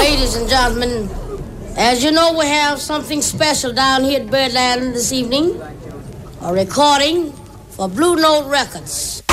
Ladies and gentlemen, as you know, we have something special down here at Birdland this evening. A recording for Blue Note Records.